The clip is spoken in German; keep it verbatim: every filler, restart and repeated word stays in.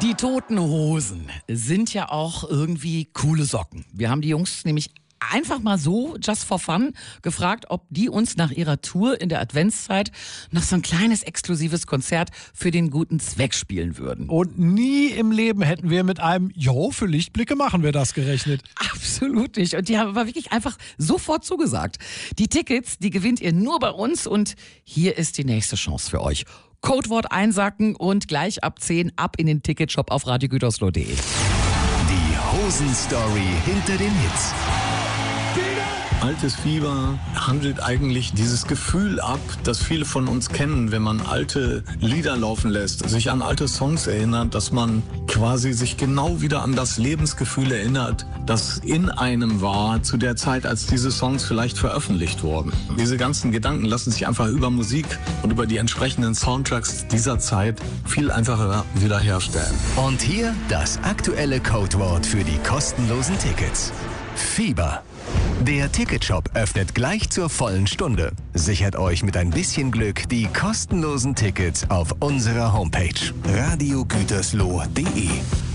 Die Toten Hosen sind ja auch irgendwie coole Socken. Wir haben die Jungs nämlich einfach mal so, just for fun, gefragt, ob die uns nach ihrer Tour in der Adventszeit noch so ein kleines exklusives Konzert für den guten Zweck spielen würden. Und nie im Leben hätten wir mit einem Jo, für Lichtblicke machen wir das gerechnet. Absolut nicht. Und die haben aber wirklich einfach sofort zugesagt. Die Tickets, die gewinnt ihr nur bei uns und hier ist die nächste Chance für euch. Codewort einsacken und gleich ab zehn ab in den Ticketshop auf radiogütersloh punkt de. Die Hosen-Story hinter den Hits. Altes Fieber handelt eigentlich dieses Gefühl ab, das viele von uns kennen, wenn man alte Lieder laufen lässt, sich an alte Songs erinnert, dass man quasi sich genau wieder an das Lebensgefühl erinnert, das in einem war zu der Zeit, als diese Songs vielleicht veröffentlicht wurden. Diese ganzen Gedanken lassen sich einfach über Musik und über die entsprechenden Soundtracks dieser Zeit viel einfacher wiederherstellen. Und hier das aktuelle Codewort für die kostenlosen Tickets. Fieber. Der Ticketshop öffnet gleich zur vollen Stunde. Sichert euch mit ein bisschen Glück die kostenlosen Tickets auf unserer Homepage radiogütersloh punkt de.